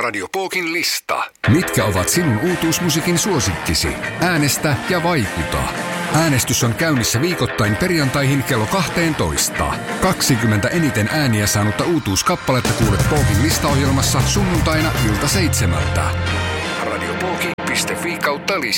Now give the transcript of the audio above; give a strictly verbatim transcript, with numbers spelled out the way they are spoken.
Radio Pookin lista. Mitkä ovat sinun uutuusmusiikin suosikkisi? Äänestä ja vaikuta. Äänestys on käynnissä viikoittain perjantaihin kello kaksitoista. kaksikymmentä eniten ääniä saanutta uutuuskappaletta kuulet Pookin listaohjelmassa sunnuntaina ilta seitsemältä. radio pooki piste fi kautta lista.